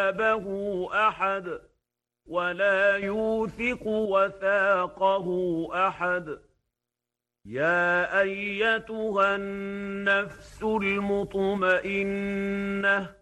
كتابه أحد ولا يوثق وثاقه أحد. يا أيتها النفس المطمئنة